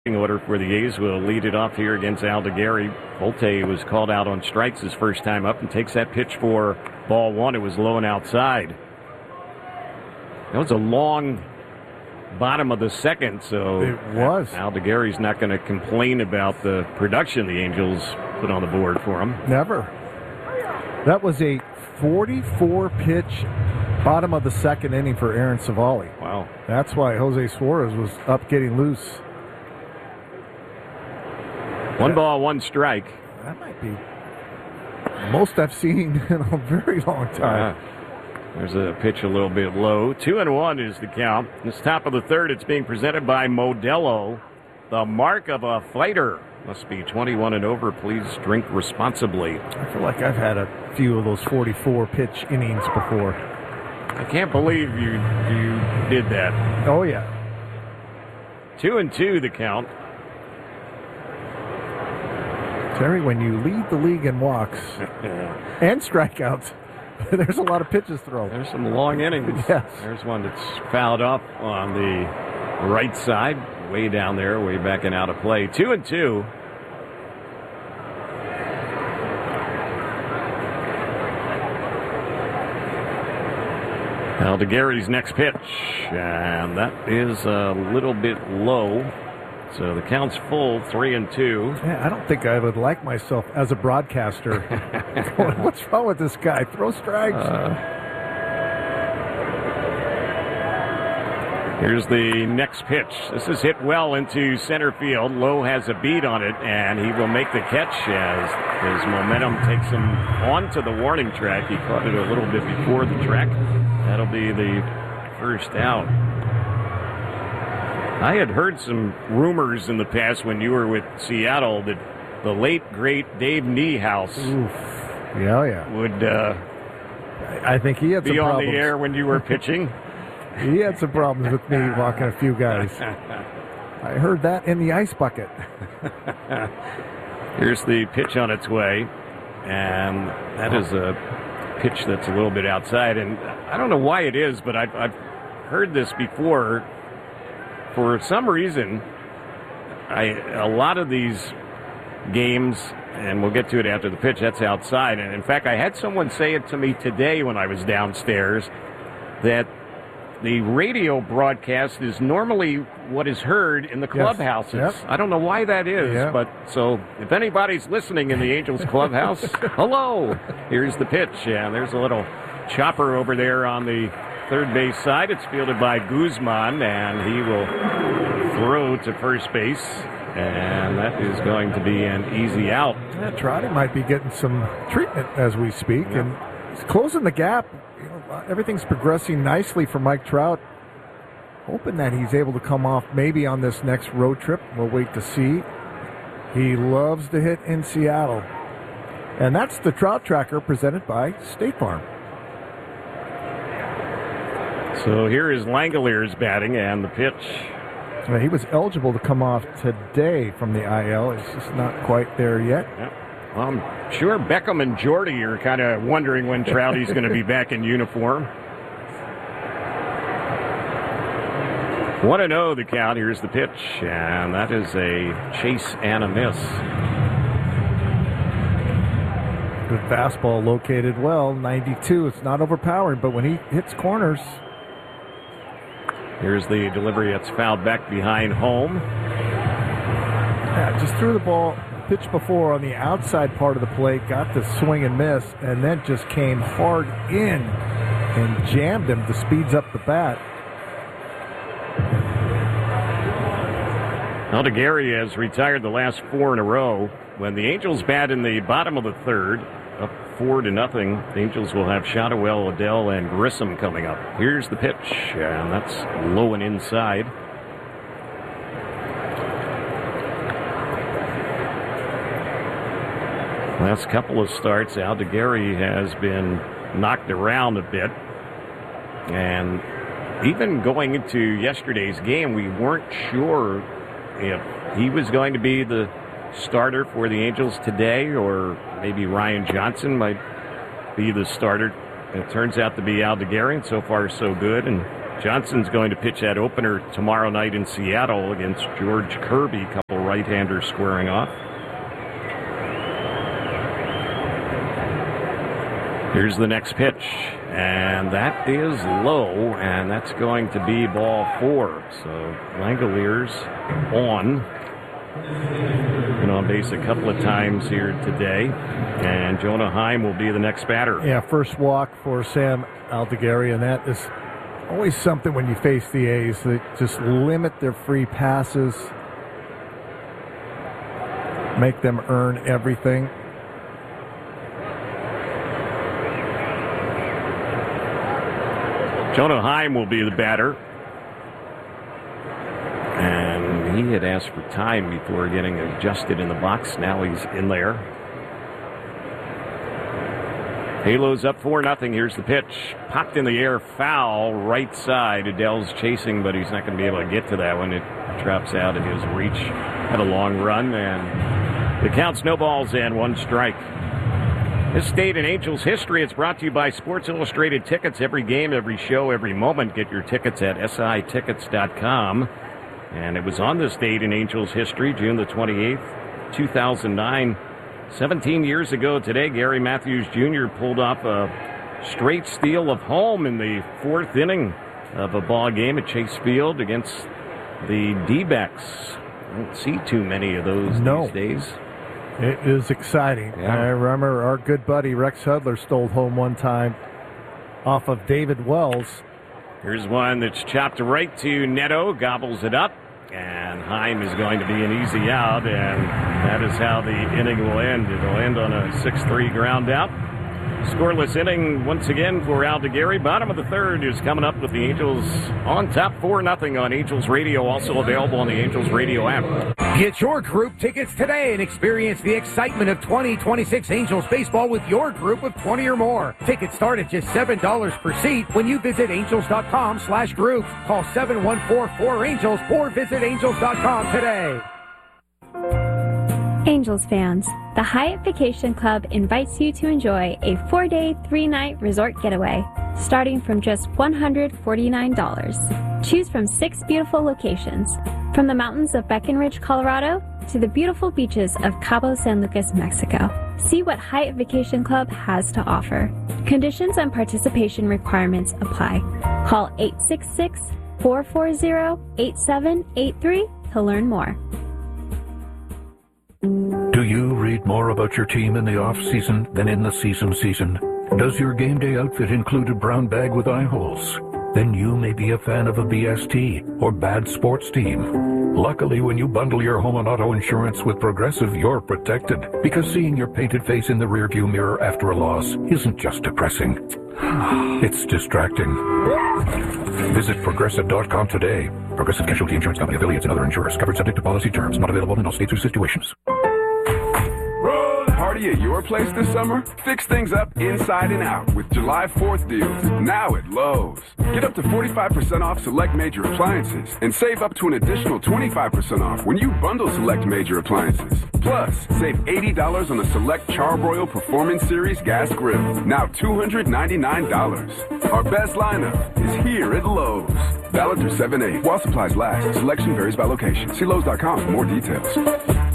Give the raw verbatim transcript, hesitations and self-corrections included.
Order for the A's will lead it off here against Aldegheri. Volte was called out on strikes his first time up and takes that pitch for ball one. It was low and outside. That was a long bottom of the second, so it was. Aldegheri's not going to complain about the production the Angels put on the board for him. Never. That was a forty-four pitch bottom of the second inning for Aaron Civale. Wow. That's why Jose Suarez was up getting loose. One ball, one strike. That might be most I've seen in a very long time. Uh, there's a pitch a little bit low. Two and one is the count. This top of the third, it's being presented by Modelo. The mark of a fighter. Must be twenty-one and over. Please drink responsibly. I feel like I've had a few of those forty-four pitch innings before. I can't believe you you did that. Oh, yeah. Two and two the count. Terry, when you lead the league in walks and strikeouts, there's a lot of pitches thrown. There's some long innings. Yes. There's one that's fouled off on the right side, way down there, way back and out of play. Two and two. Aldegheri's next pitch, and that is a little bit low. So the count's full, three and two. Yeah, I don't think I would like myself as a broadcaster. What's wrong with this guy? Throw strikes. Uh, here's the next pitch. This is hit well into center field. Lowe has a beat on it, and he will make the catch as his momentum takes him onto the warning track. He caught it a little bit before the track. That'll be the first out. I had heard some rumors in the past when you were with Seattle that the late, great Dave Niehaus yeah, yeah. would uh, I think he had be some on problems. the air when you were pitching. He had some problems with me walking a few guys. I heard that in the ice bucket. Here's the pitch on its way, and that is a pitch that's a little bit outside. And I don't know why it is, but I've, I've heard this before. For some reason, I a lot of these games, and we'll get to it after the pitch, that's outside. And, in fact, I had someone say it to me today when I was downstairs, that the radio broadcast is normally what is heard in the clubhouses. Yes. Yep. I don't know why that is, yep. but so if anybody's listening in the Angels clubhouse, hello, here's the pitch. And there's a little chopper over there on the third base side. It's fielded by Guzman, and he will throw to first base, and that is going to be an easy out. Yeah, Trotty might be getting some treatment as we speak, yeah. And he's closing the gap. You know, everything's progressing nicely for Mike Trout. Hoping that he's able to come off maybe on this next road trip. We'll wait to see. He loves to hit in Seattle. And that's the Trout Tracker presented by State Farm. So here is Langeliers batting, and the pitch. Well, he was eligible to come off today from the I L. It's just not quite there yet. Yep. Well, I'm sure Beckham and Jordy are kind of wondering when Trouty's going to be back in uniform. one and oh the count. Here's the pitch, and that is a chase and a miss. Good fastball located well, ninety-two. It's not overpowering, but when he hits corners. Here's the delivery. It's fouled back behind home. Yeah, just threw the ball, pitch before on the outside part of the plate, got the swing and miss, and then just came hard in and jammed him to speeds up the bat. Aldegheri has retired the last four in a row. When the Angels bat in the bottom of the third, up four to nothing, the Angels will have Shotwell, Adele, and Grissom coming up. Here's the pitch, and that's low and inside. Last couple of starts, Aldegheri has been knocked around a bit. And even going into yesterday's game, we weren't sure if he was going to be the starter for the Angels today, or maybe Ryan Johnson might be the starter. It turns out to be Aldegheri, and so far so good. And Johnson's going to pitch that opener tomorrow night in Seattle against George Kirby. Couple right-handers squaring off. Here's the next pitch, and that is low, and that's going to be ball four. So Langoliers on. Been on base a couple of times here today, and Jonah Heim will be the next batter. Yeah, first walk for Sam Aldegari, and that is always something when you face the A's. They just limit their free passes, make them earn everything. Jonah Heim will be the batter. And he had asked for time before getting adjusted in the box. Now he's in there. Halos up four nothing. Here's the pitch. Popped in the air, foul, right side. Adele's chasing, but he's not going to be able to get to that one. It drops out of his reach. Had a long run, and the count's no balls and one strike. This State in Angels history, it's brought to you by Sports Illustrated Tickets. Every game, every show, every moment. Get your tickets at S I tickets dot com. And it was on this date in Angels history, June the twenty-eighth, two thousand nine. seventeen years ago today, Gary Matthews Junior pulled off a straight steal of home in the fourth inning of a ball game at Chase Field against the D-backs. I don't see too many of those no. these days. It is exciting. Yeah. I remember our good buddy Rex Hudler stole home one time off of David Wells. Here's one that's chopped right to Neto, gobbles it up, and Heim is going to be an easy out, and that is how the inning will end. It'll end on a six three ground out. Scoreless inning once again for Aldegari. Bottom of the third is coming up with the Angels on top four nothing on Angels Radio, also available on the Angels Radio app. Get your group tickets today and experience the excitement of twenty twenty-six Angels baseball with your group of twenty or more. Tickets start at just seven dollars per seat when you visit angels dot com slash groups. Call seven one four four angels or visit angels dot com today. Angels fans, the Hyatt Vacation Club invites you to enjoy a four-day, three-night resort getaway starting from just one hundred forty-nine dollars. Choose from six beautiful locations, from the mountains of Breckenridge, Colorado, to the beautiful beaches of Cabo San Lucas, Mexico. See what Hyatt Vacation Club has to offer. Conditions and participation requirements apply. Call eight six six, four four zero, eight seven eight three to learn more. Do you read more about your team in the off-season than in the season season? Does your game day outfit include a brown bag with eye holes? Then you may be a fan of a B S T or bad sports team. Luckily, when you bundle your home and auto insurance with Progressive, you're protected, because seeing your painted face in the rearview mirror after a loss isn't just depressing. It's distracting. Visit Progressive dot com today. Progressive Casualty Insurance Company, affiliates, and other insurers. Covered subject to policy terms. Not available in all states or situations. Party at your place this summer? Fix things up inside and out with July fourth deals, now at Lowe's. Get up to forty-five percent off select major appliances and save up to an additional twenty-five percent off when you bundle select major appliances. Plus, save eighty dollars on a select Charbroil Performance Series gas grill, now two hundred ninety-nine dollars. Our best lineup is here at Lowe's. Valid through seven eight. While supplies last, selection varies by location. See Lowe's dot com for more details.